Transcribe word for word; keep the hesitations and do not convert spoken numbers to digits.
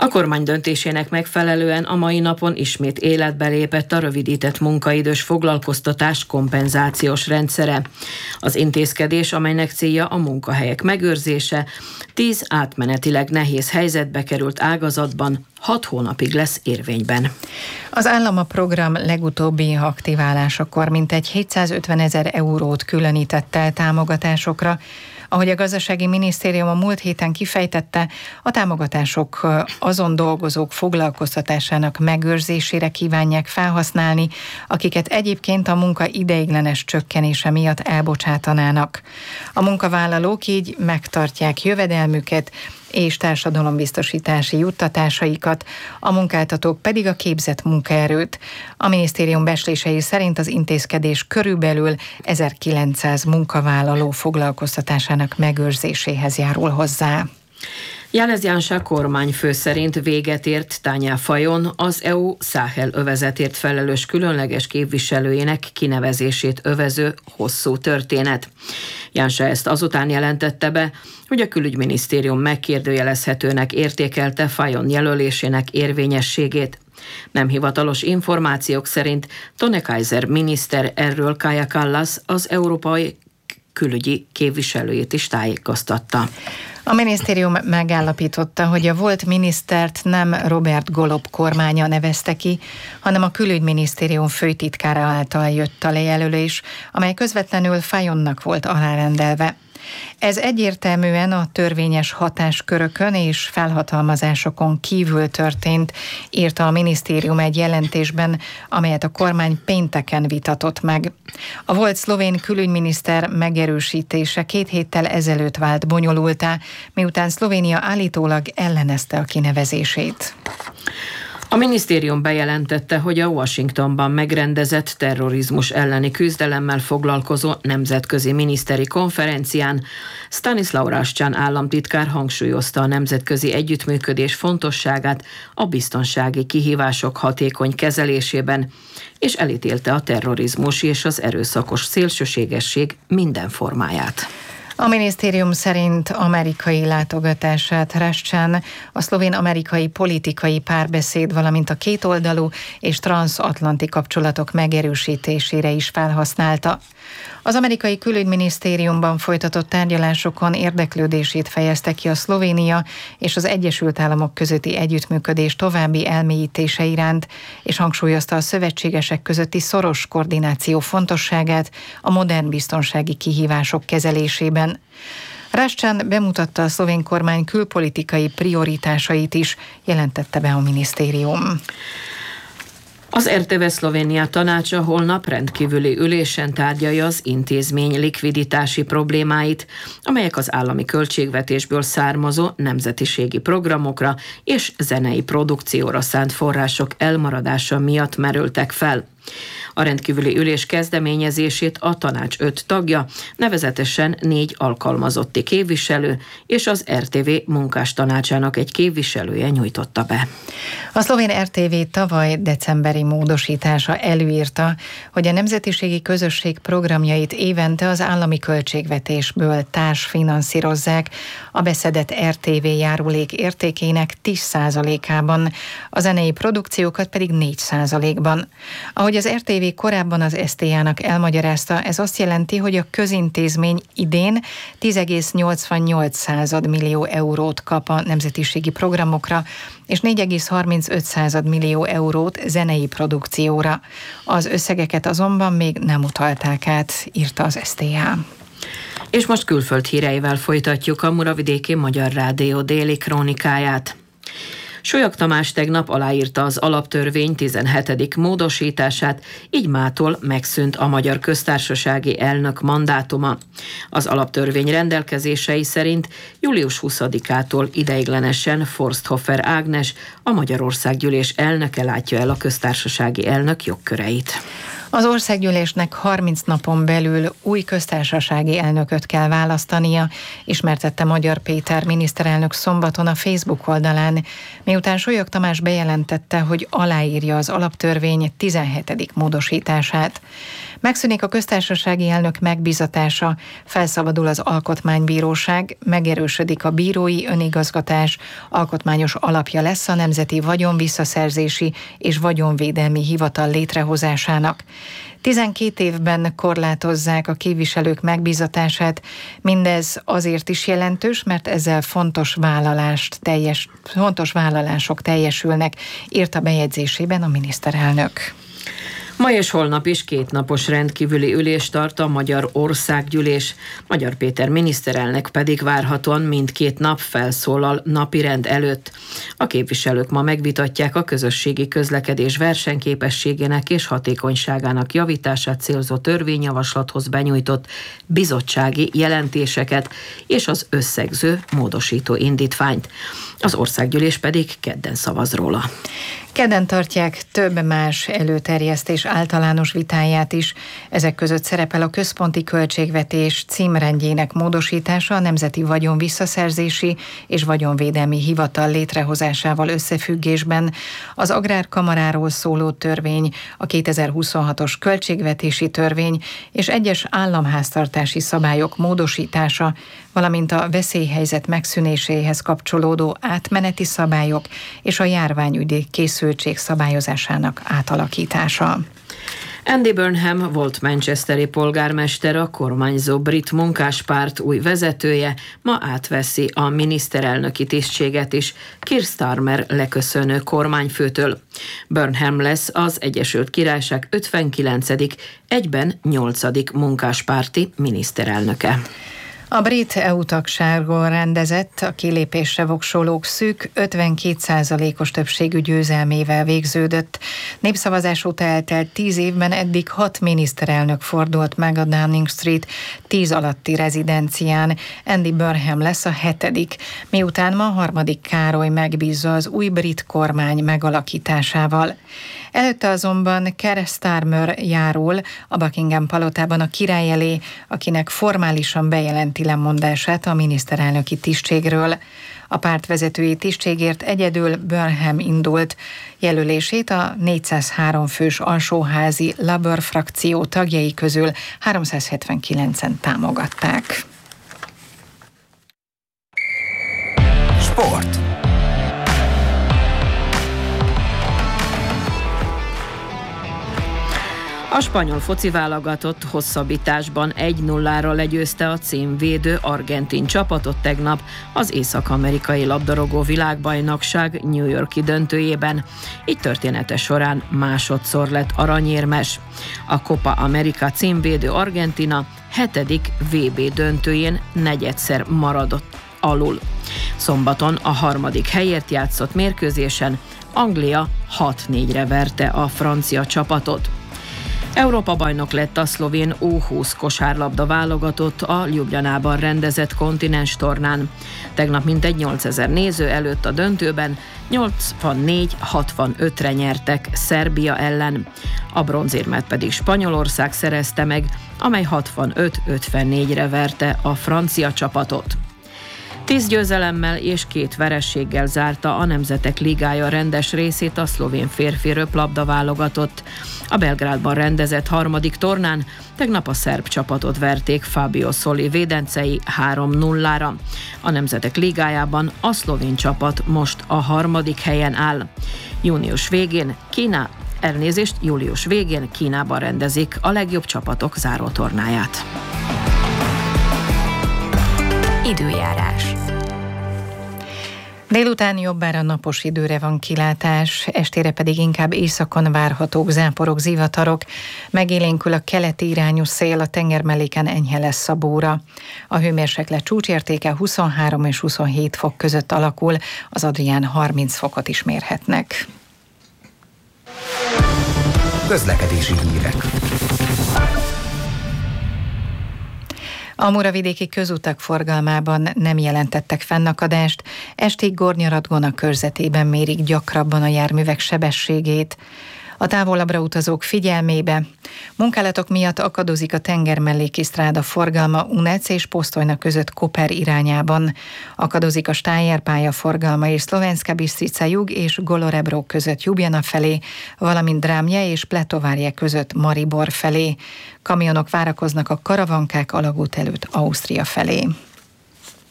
A kormány döntésének megfelelően a mai napon ismét életbe lépett a rövidített munkaidős foglalkoztatás kompenzációs rendszere. Az intézkedés, amelynek célja a munkahelyek megőrzése, tíz átmenetileg nehéz helyzetbe került ágazatban hat hónapig lesz érvényben. Az állam a program legutóbbi aktiválásakor mintegy hétszázötven ezer eurót különített el támogatásokra. Ahogy a gazdasági minisztérium a múlt héten kifejtette, a támogatások azon dolgozók foglalkoztatásának megőrzésére kívánják felhasználni, akiket egyébként a munka ideiglenes csökkenése miatt elbocsátanának. A munkavállalók így megtartják jövedelmüket és társadalombiztosítási juttatásaikat, a munkáltatók pedig a képzett munkaerőt. A minisztérium becslései szerint az intézkedés körülbelül ezerkilencszáz munkavállaló foglalkoztatásának megőrzéséhez járul hozzá. Janez Janša kormányfő szerint véget ért Tanja Fajon, az é u Száhel övezetért felelős különleges képviselőjének kinevezését övező hosszú történet. Janša ezt azután jelentette be, hogy a külügyminisztérium megkérdőjelezhetőnek értékelte Fajon jelölésének érvényességét. Nem hivatalos információk szerint Tone Kaiser miniszter erről Kaja Kallas, az európai külügyi képviselőjét is tájékoztatta. A minisztérium megállapította, hogy a volt minisztert nem Robert Golob kormánya nevezte ki, hanem a külügyminisztérium főtitkára által jött a lejelölés, amely közvetlenül Fajonnak volt alárendelve. Ez egyértelműen a törvényes hatáskörökön és felhatalmazásokon kívül történt, írta a minisztérium egy jelentésben, amelyet a kormány pénteken vitatott meg. A volt szlovén külügyminiszter megerősítése két héttel ezelőtt vált bonyolultá, miután Szlovénia állítólag ellenezte a kinevezését. A minisztérium bejelentette, hogy a Washingtonban megrendezett terrorizmus elleni küzdelemmel foglalkozó nemzetközi miniszteri konferencián Stanislav Raščan államtitkár hangsúlyozta a nemzetközi együttműködés fontosságát a biztonsági kihívások hatékony kezelésében, és elítélte a terrorizmus és az erőszakos szélsőségesség minden formáját. A minisztérium szerint amerikai látogatását Raščan a szlovén-amerikai politikai párbeszéd, valamint a kétoldalú és transatlanti kapcsolatok megerősítésére is felhasználta. Az amerikai külügyminisztériumban folytatott tárgyalásokon érdeklődését fejezte ki a Szlovénia és az Egyesült Államok közötti együttműködés további elmélyítése iránt, és hangsúlyozta a szövetségesek közötti szoros koordináció fontosságát a modern biztonsági kihívások kezelésében. Raščan bemutatta a szlovén kormány külpolitikai prioritásait is, jelentette be a minisztérium. Az er té vé Szlovénia tanácsa holnap rendkívüli ülésen tárgyalja az intézmény likviditási problémáit, amelyek az állami költségvetésből származó nemzetiségi programokra és zenei produkcióra szánt források elmaradása miatt merültek fel. A rendkívüli ülés kezdeményezését a tanács öt tagja, nevezetesen négy alkalmazotti képviselő és az er té vé munkástanácsának egy képviselője nyújtotta be. A szlovén er té vé tavaly decemberi módosítása előírta, hogy a nemzetiségi közösség programjait évente az állami költségvetésből társfinanszírozzák, a beszedett er té vé járulék értékének tíz százalékában, a zenei produkciókat pedig négy százalékban. Ahogy az er té vé korábban az es té á-nak elmagyarázta, ez azt jelenti, hogy a közintézmény idén tíz egész nyolcvannyolc millió eurót kap a nemzetiségi programokra, és négy egész harmincöt millió eurót zenei produkcióra. Az összegeket azonban még nem utalták át, írta az es té á. És most külföld híreivel folytatjuk a Muravidéki Magyar Rádió déli krónikáját. Sólyag Tamás tegnap aláírta az alaptörvény tizenhetedik módosítását, így mától megszűnt a Magyar Köztársasági Elnök mandátuma. Az alaptörvény rendelkezései szerint július huszadikától ideiglenesen Forsthofer Ágnes, a Magyarországgyűlés elnöke látja el a köztársasági elnök jogköreit. Az országgyűlésnek harminc napon belül új köztársasági elnököt kell választania, ismertette Magyar Péter miniszterelnök szombaton a Facebook oldalán, miután Sólyag Tamás bejelentette, hogy aláírja az alaptörvény tizenhetedik módosítását. Megszűnik a köztársasági elnök megbízatása, felszabadul az alkotmánybíróság, megerősödik a bírói önigazgatás, alkotmányos alapja lesz a Nemzeti Vagyonvisszaszerzési és Vagyonvédelmi Hivatal létrehozásának. tizenkét évben korlátozzák a képviselők megbízatását, mindez azért is jelentős, mert ezzel fontos, vállalást teljes, fontos vállalások teljesülnek, írt a bejegyzésében a miniszterelnök. Ma és holnap is kétnapos rendkívüli ülést tart a Magyar Országgyűlés. Magyar Péter miniszterelnök pedig várhatóan mindkét nap felszólal napirend előtt. A képviselők ma megvitatják a közösségi közlekedés versenyképességének és hatékonyságának javítását célzó törvényjavaslathoz benyújtott bizottsági jelentéseket és az összegző módosító indítványt. Az Országgyűlés pedig kedden szavaz róla. Kedden tartják több más előterjesztés általános vitáját is. Ezek között szerepel a központi költségvetés címrendjének módosítása a Nemzeti Vagyonvisszaszerzési és Vagyonvédelmi Hivatal létrehozásával összefüggésben, az Agrárkamaráról szóló törvény, a kétezer-huszonhatos költségvetési törvény és egyes államháztartási szabályok módosítása, valamint a veszélyhelyzet megszűnéséhez kapcsolódó átmeneti szabályok és a járványügyi készültség szabályozásának átalakítása. Andy Burnham volt manchesteri polgármester, a kormányzó brit munkáspárt új vezetője, ma átveszi a miniszterelnöki tisztséget is Keir Starmer leköszönő kormányfőtől. Burnham lesz az Egyesült Királyság ötvenkilencedik egyben nyolcadik munkáspárti miniszterelnöke. A brit é u-tagságon rendezett, a kilépésre voksolók szűk ötvenkét százalékos többségű győzelmével végződött. Népszavazás óta eltelt tíz évben eddig hat miniszterelnök fordult meg a Downing Street tíz alatti rezidencián. Andy Burnham lesz a hetedik, miután ma harmadik Károly megbízza az új brit kormány megalakításával. Előtte azonban Keir Starmer járul a Buckingham palotában a király elé, akinek formálisan bejelenti lemondását a miniszterelnöki tisztségről. A pártvezetői tisztségért egyedül Burnham indult. Jelölését a négyszázhárom fős alsóházi Labour frakció tagjai közül háromszázhetvenkilencen támogatták. Sport. A spanyol foci válogatott hosszabbításban egy nullára legyőzte a címvédő argentin csapatot tegnap az észak-amerikai labdarúgó világbajnokság New York-i döntőjében. Így története során másodszor lett aranyérmes. A Copa America címvédő Argentina hetedik vé bé döntőjén negyedszer maradott alul. Szombaton a harmadik helyért játszott mérkőzésen Anglia hat négyre verte a francia csapatot. Európa-bajnok lett a szlovén U húsz kosárlabda válogatott a Ljubljanában rendezett kontinens tornán. Tegnap mintegy nyolcezer néző előtt a döntőben nyolcvannégy hatvanötre nyertek Szerbia ellen. A bronzérmet pedig Spanyolország szerezte meg, amely hatvanöt ötvennégyre verte a francia csapatot. Tíz győzelemmel és két vereséggel zárta a Nemzetek Ligája rendes részét a szlovén férfi röplabda válogatott. A Belgrádban rendezett harmadik tornán tegnap a szerb csapatot verték Fabio Soli védencei három nullára. A Nemzetek Ligájában a szlovén csapat most a harmadik helyen áll. Június végén Kína, elnézést, július végén Kínában rendezik a legjobb csapatok zárótornáját. Időjárás. Délután jobbára napos időre van kilátás, estére pedig inkább északon várhatók záporok, zivatarok. Megélénkül a keleti irányú szél, a tengermelléken enyhe lesz a bóra. A hőmérséklet csúcsértéke huszonhárom és huszonhét fok között alakul, az Adrián harminc fokot is mérhetnek. Közlekedési hírek. A muravidéki közutak forgalmában nem jelentettek fennakadást, estig Gornyaradgona körzetében mérik gyakrabban a járművek sebességét. a távolabbra utazók figyelmébe. Munkálatok miatt akadozik a tengermelléki stráda forgalma Unec és Posztolyna között Koper irányában. Akadozik a Stájer-pálya forgalma és Szlovenska Bistrica jug és Golorebro között Ljubljana felé, valamint Drámje és Pletovárje között Maribor felé. Kamionok várakoznak a Karavankák alagút előtt Ausztria felé.